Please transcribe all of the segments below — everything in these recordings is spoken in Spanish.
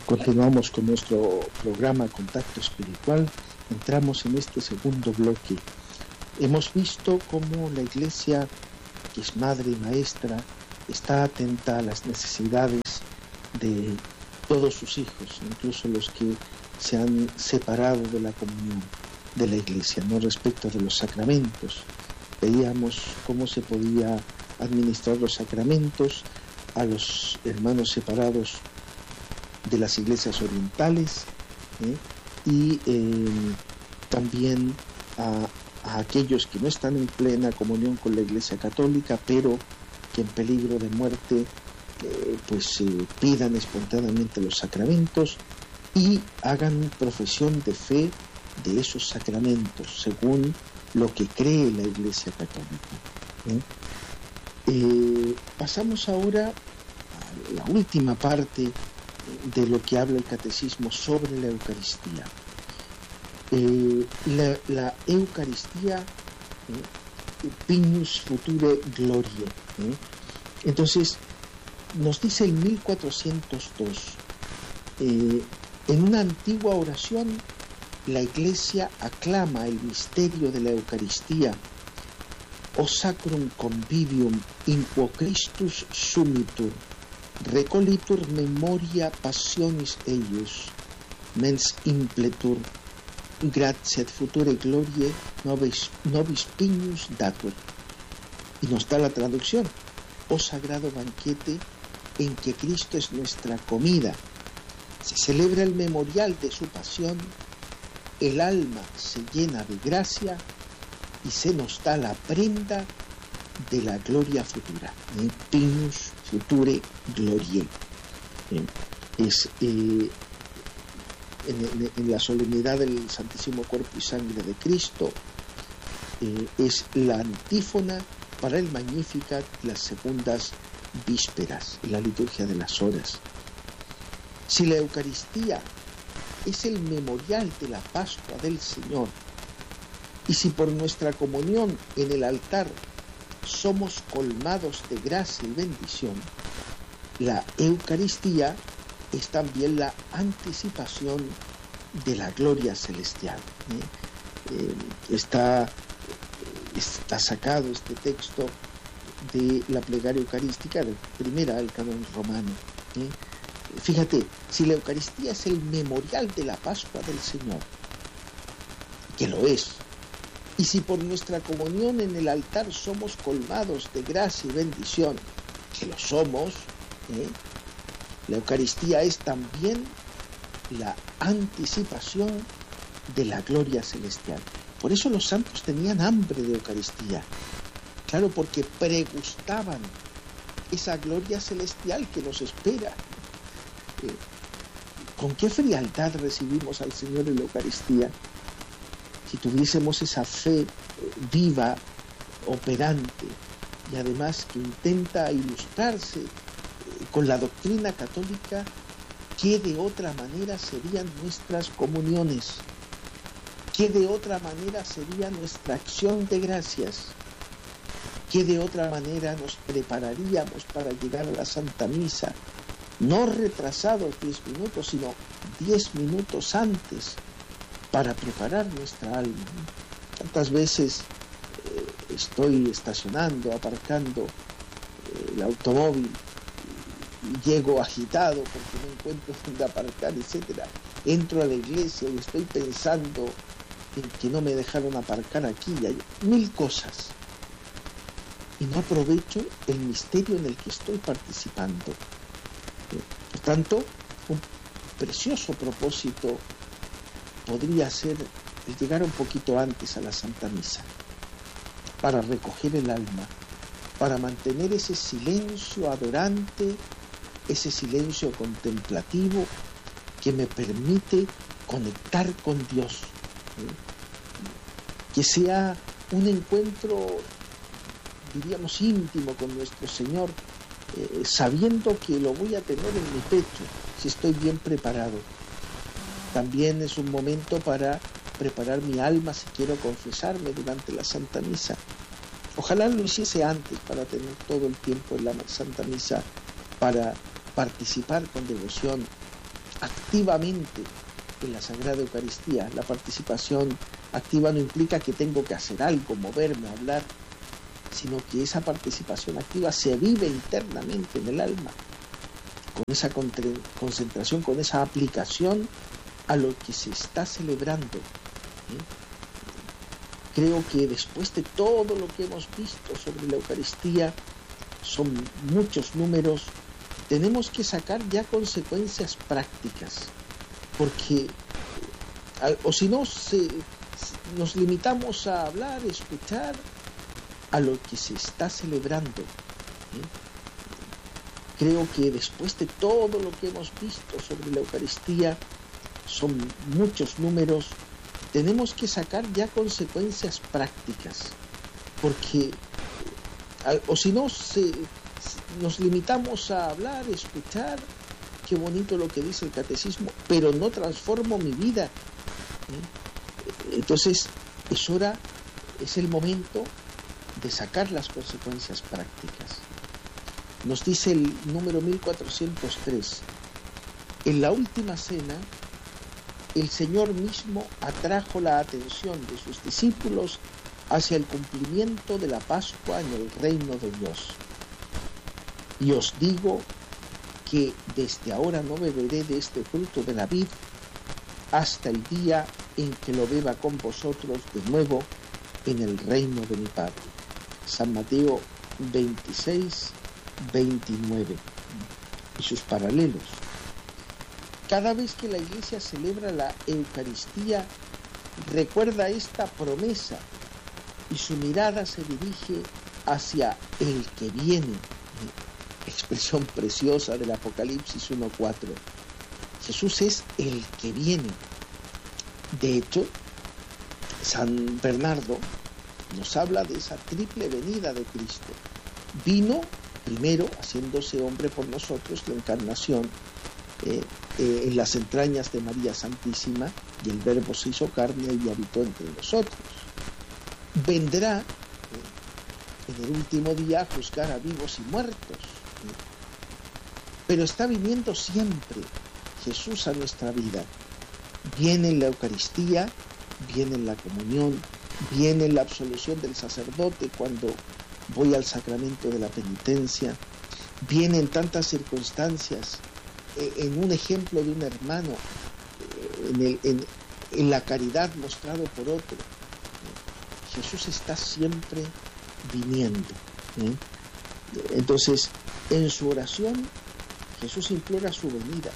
Continuamos con nuestro programa Contacto Espiritual. Entramos en este segundo bloque. Hemos visto cómo la Iglesia, que es madre y maestra, está atenta a las necesidades de todos sus hijos, incluso los que se han separado de la comunión de la Iglesia, ¿no? Respecto de los sacramentos. Veíamos cómo se podía administrar los sacramentos a los hermanos separados de las iglesias orientales, y también a aquellos que no están en plena comunión con la Iglesia Católica, pero que en peligro de muerte pidan espontáneamente los sacramentos y hagan profesión de fe de esos sacramentos según lo que cree la Iglesia Católica. Pasamos ahora a la última parte de lo que habla el Catecismo sobre la Eucaristía. La Eucaristía, Pignus Future Gloriae. Entonces, nos dice el 1402, en una antigua oración, la Iglesia aclama el misterio de la Eucaristía, o sacrum convivium in quo Christus sumitur, recolitur memoria passionis eius, mens impletur, gratia et future gloriae nobis pignus datur. Y nos da la traducción: oh sagrado banquete en que Cristo es nuestra comida, se celebra el memorial de su pasión, el alma se llena de gracia y se nos da la prenda de la gloria futura. Pignus Future Gloriae. Es en la solemnidad del Santísimo Cuerpo y Sangre de Cristo, es la antífona para el Magnificat, las segundas vísperas, la liturgia de las horas. Si la Eucaristía es el memorial de la Pascua del Señor, y si por nuestra comunión en el altar somos colmados de gracia y bendición, la Eucaristía es también la anticipación de la gloria celestial. Está sacado este texto de la plegaria eucarística de primera del canon romano. Fíjate, si la Eucaristía es el memorial de la Pascua del Señor, que lo es, y si por nuestra comunión en el altar somos colmados de gracia y bendición, que lo somos, la Eucaristía es también la anticipación de la gloria celestial. Por eso los santos tenían hambre de Eucaristía. Claro, porque pregustaban esa gloria celestial que nos espera. ¿Con qué frialdad recibimos al Señor en la Eucaristía? Si tuviésemos esa fe viva, operante, y además que intenta ilustrarse con la doctrina católica, ¿qué de otra manera serían nuestras comuniones? ¿Qué de otra manera sería nuestra acción de gracias? ¿Qué de otra manera nos prepararíamos para llegar a la Santa Misa? No retrasados 10 minutos, sino 10 minutos antes, para preparar nuestra alma. Tantas veces estoy estacionando, aparcando el automóvil, y llego agitado porque no encuentro dónde aparcar, etcétera. Entro a la iglesia y estoy pensando en que no me dejaron aparcar aquí y allá. 1000 cosas. Y no aprovecho el misterio en el que estoy participando. Por tanto, un precioso propósito podría ser el llegar un poquito antes a la Santa Misa, para recoger el alma, para mantener ese silencio adorante, ese silencio contemplativo que me permite conectar con Dios, que sea un encuentro, diríamos, íntimo con nuestro Señor, sabiendo que lo voy a tener en mi pecho si estoy bien preparado. También es un momento para preparar mi alma si quiero confesarme durante la Santa Misa. Ojalá lo hiciese antes para tener todo el tiempo en la Santa Misa para participar con devoción activamente en la Sagrada Eucaristía. La participación activa no implica que tengo que hacer algo, moverme, hablar, sino que esa participación activa se vive internamente en el alma, con esa concentración, con esa aplicación a lo que se está celebrando. Creo que después de todo lo que hemos visto sobre la Eucaristía, son muchos números, tenemos que sacar ya consecuencias prácticas, porque o si no nos limitamos a hablar, escuchar a lo que se está celebrando. Creo que después de todo lo que hemos visto sobre la Eucaristía, son muchos números, tenemos que sacar ya consecuencias prácticas, porque o si no nos limitamos a hablar, escuchar, qué bonito lo que dice el catecismo, pero no transformo mi vida. Entonces es el momento de sacar las consecuencias prácticas. Nos dice el número 1403, en la última cena, el Señor mismo atrajo la atención de sus discípulos hacia el cumplimiento de la Pascua en el reino de Dios. Y os digo que desde ahora no beberé de este fruto de la vid hasta el día en que lo beba con vosotros de nuevo en el reino de mi Padre. San Mateo 26, 29 y sus paralelos. Cada vez que la Iglesia celebra la Eucaristía, recuerda esta promesa y su mirada se dirige hacia el que viene. Expresión preciosa del Apocalipsis 1:4. Jesús es el que viene. De hecho, San Bernardo nos habla de esa triple venida de Cristo. Vino primero haciéndose hombre por nosotros, la encarnación, en las entrañas de María Santísima, y el Verbo se hizo carne y habitó entre nosotros. Vendrá en el último día a juzgar a vivos y muertos, pero está viniendo siempre Jesús a nuestra vida. Viene en la Eucaristía, viene en la comunión, viene en la absolución del sacerdote cuando voy al sacramento de la penitencia, viene en tantas circunstancias, en un ejemplo de un hermano, en la caridad mostrado por otro. Jesús está siempre viniendo. Entonces, en su oración, Jesús implora su venida.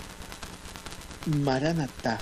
Maranatá.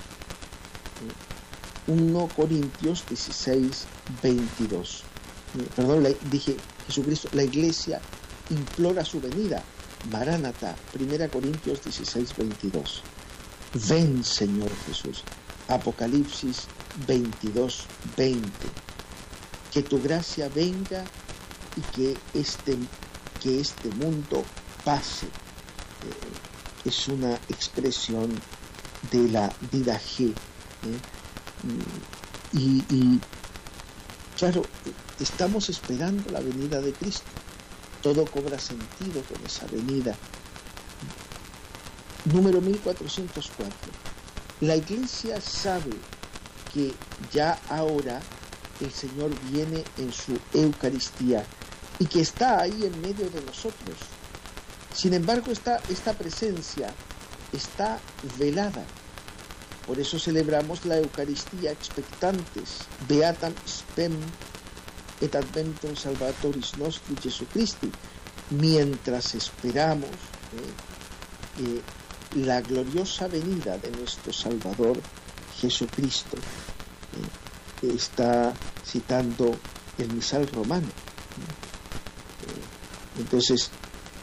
1 Corintios 16, 22. Perdón, dije Jesucristo, la Iglesia implora su venida. Maranatá, 1 Corintios 16, 22. Ven, Señor Jesús. Apocalipsis 22, 20. Que tu gracia venga y que este mundo pase. Es una expresión de la Didache. Y claro, estamos esperando la venida de Cristo. Todo cobra sentido con esa venida. Número 1404. La Iglesia sabe que ya ahora el Señor viene en su Eucaristía y que está ahí en medio de nosotros. Sin embargo, esta presencia está velada. Por eso celebramos la Eucaristía expectantes, Beatam spem et adventum Salvatoris nostri Jesucristi, mientras esperamos la gloriosa venida de nuestro Salvador Jesucristo. Está citando el misal romano. Entonces,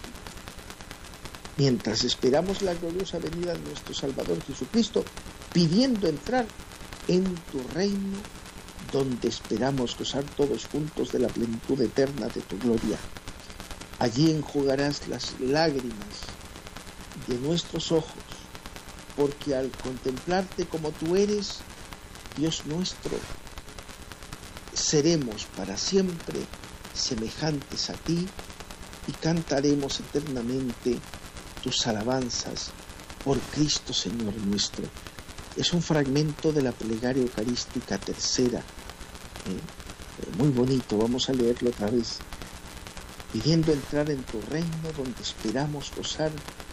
mientras esperamos la gloriosa venida de nuestro Salvador Jesucristo, pidiendo entrar en tu reino, donde esperamos gozar todos juntos de la plenitud eterna de tu gloria. Allí enjugarás las lágrimas de nuestros ojos, porque al contemplarte como tú eres, Dios nuestro, seremos para siempre semejantes a ti y cantaremos eternamente tus alabanzas por Cristo Señor nuestro. Es un fragmento de la plegaria eucarística tercera, muy bonito. Vamos a leerlo otra vez. Pidiendo entrar en tu reino donde esperamos gozar